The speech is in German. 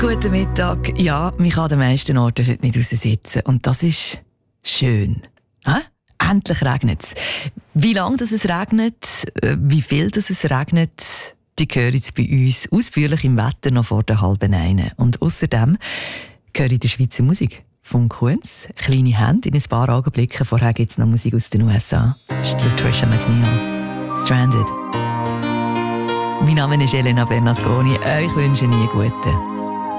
Guten Mittag. Ja, mich kann an den meisten Orten heute nicht raussitzen. Und das ist schön. Endlich regnet es. Wie lange es regnet, wie viel es regnet, die hören jetzt bei uns ausführlich im Wetter noch vor der 12:30. Und außerdem höre ich die Schweizer Musik. Von Kunz, kleine Hände in ein paar Augenblicken. Vorher gibt es noch Musik aus den USA. Das ist Trisha McNeil. Stranded. Mein Name ist Elena Bernasconi. Ich wünsche Ihnen einen guten.